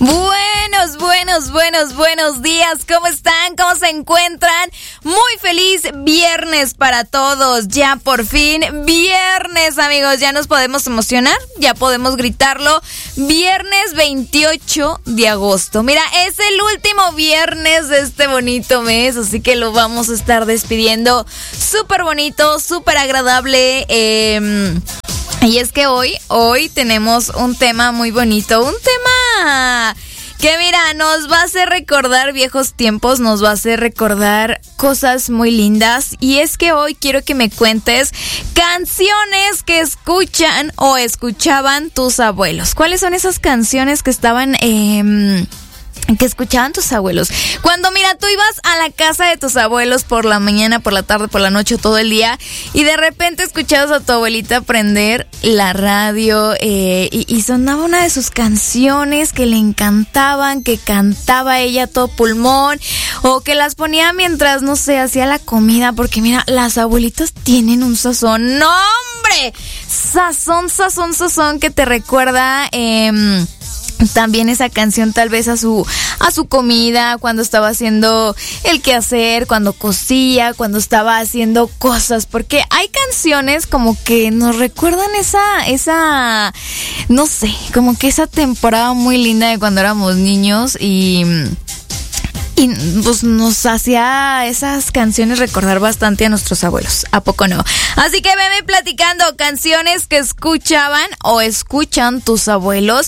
Buenos días. ¿Cómo están? ¿Cómo se encuentran? Muy feliz viernes para todos. Ya por fin viernes, amigos. Ya nos podemos emocionar, ya podemos gritarlo. Viernes 28 de agosto. Mira, es el último viernes de este bonito mes, así que lo vamos a estar despidiendo súper bonito, súper agradable. Y es que hoy tenemos un tema muy bonito, un tema que mira, nos va a hacer recordar viejos tiempos, nos va a hacer recordar cosas muy lindas. Y es que hoy quiero que me cuentes canciones que escuchan o escuchaban tus abuelos. ¿Cuáles son esas canciones que estaban que escuchaban tus abuelos? Cuando, mira, tú ibas a la casa de tus abuelos por la mañana, por la tarde, por la noche, todo el día, y de repente escuchabas a tu abuelita prender la radio y sonaba una de sus canciones que le encantaban, que cantaba ella a todo pulmón, o que las ponía mientras, no sé, hacía la comida, porque mira, las abuelitas tienen un sazón, ¡no, hombre! Sazón que te recuerda también esa canción tal vez a su comida, cuando estaba haciendo el quehacer, cuando cosía, cuando estaba haciendo cosas, porque hay canciones como que nos recuerdan esa no sé, como que esa temporada muy linda de cuando éramos niños y pues nos hacía esas canciones recordar bastante a nuestros abuelos, ¿a poco no? Así que veme platicando canciones que escuchaban o escuchan tus abuelos.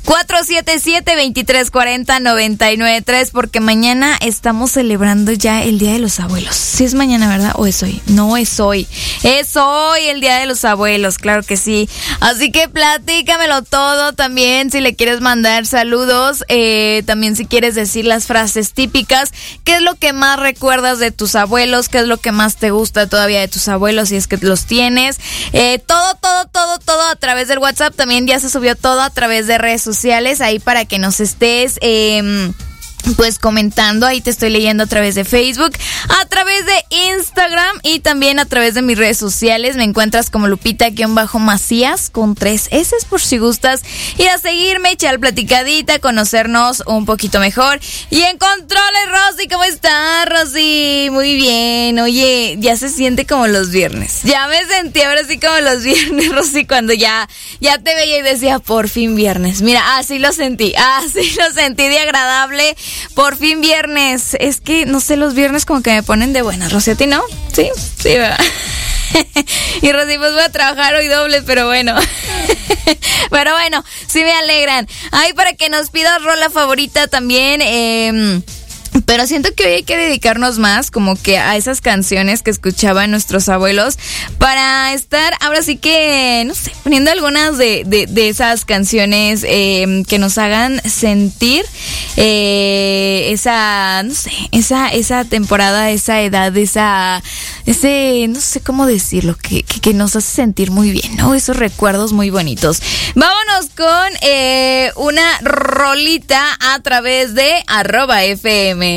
477-2340-993, porque mañana estamos celebrando ya el Día de los Abuelos. Sí es mañana, ¿verdad? ¿O es hoy? No, es hoy. Es hoy el Día de los Abuelos, claro que sí. Así que platícamelo todo también, si le quieres mandar saludos, también si quieres decir las frases típicas. ¿Qué es lo que más recuerdas de tus abuelos? ¿Qué es lo que más te gusta todavía de tus abuelos, si es que los tienes? Todo a través del WhatsApp. También ya se subió todo a través de redes sociales, ahí para que nos estés pues comentando. Ahí te estoy leyendo a través de Facebook, a través de Instagram y también a través de mis redes sociales. Me encuentras como Lupita_Macías con 3 S, por si gustas ir a seguirme, echar platicadita, conocernos un poquito mejor. Y en controles, Rosy, ¿cómo estás, Rosy? Muy bien. Oye, ya se siente como los viernes. Ya me sentí ahora sí como los viernes, Rosy, cuando ya te veía y decía, por fin viernes. Mira, así lo sentí de agradable. Por fin viernes. Es que, no sé, los viernes como que me ponen de buenas. Rosy, ¿a ti no? Sí, ¿verdad? Y Rosy, pues voy a trabajar hoy doble, pero bueno. Pero bueno, sí me alegran. Ay, para que nos pidas rola favorita también, pero siento que hoy hay que dedicarnos más como que a esas canciones que escuchaban nuestros abuelos, para estar ahora sí que, no sé, poniendo algunas de esas canciones que nos hagan sentir esa, no sé, esa temporada, esa edad, ese, no sé cómo decirlo, que nos hace sentir muy bien, ¿no? Esos recuerdos muy bonitos. Vámonos con una rolita a través de @FM.